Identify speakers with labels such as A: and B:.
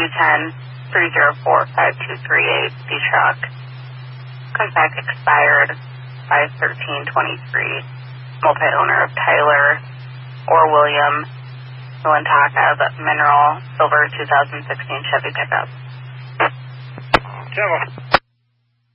A: 210-304-5238, the truck. Contact expired 5/13/23. Multi-owner of Tyler or William Milantaka, Mineral, silver 2016 Chevy pickup.
B: Chevy.